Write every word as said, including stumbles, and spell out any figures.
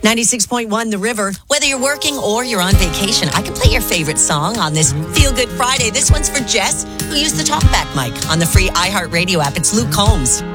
ninety-six point one The River. Whether you're working or you're on vacation, I can play your favorite song on this Feel Good Friday. This one's for Jess, who used the talkback mic on the free iHeartRadio app. It's Luke Combs.